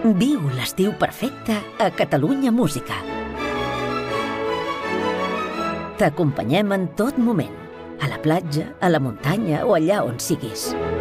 Viu l'estiu perfecte a Catalunya Música. T'acompanyem en tot moment, a la platja, a la muntanya o allà on siguis.